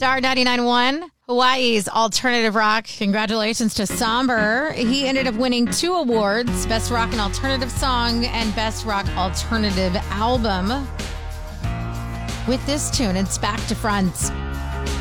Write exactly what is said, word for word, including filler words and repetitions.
Star ninety-nine point one, Hawaii's alternative rock. Congratulations to Somber. He ended up winning two awards, Best Rock and Alternative Song and Best Rock Alternative Album, with this tune. It's Back to Front.